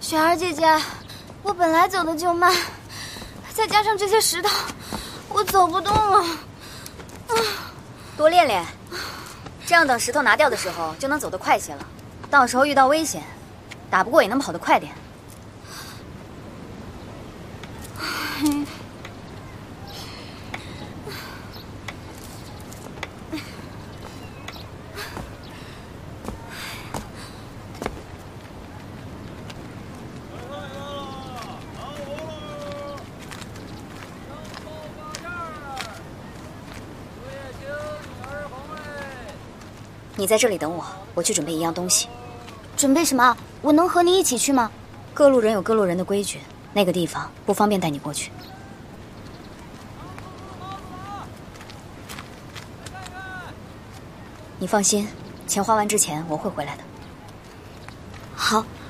雪儿姐姐，我本来走的就慢，再加上这些石头，我走不动了。 多练练，这样等石头拿掉的时候就能走得快些了。到时候遇到危险，打不过也能跑得快点。你在这里等我，我去准备一样东西。 准备什么？我能和你一起去吗？ 各路人有各路人的规矩，那个地方不方便带你过去。你放心，钱花完之前我会回来的。 好。